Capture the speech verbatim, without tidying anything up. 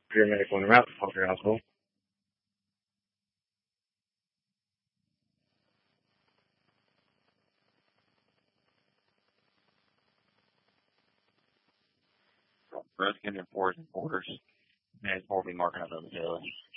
Paramedic one route, Palter Hospital. Redskins enforcing orders. And it's probably marking up on the daily.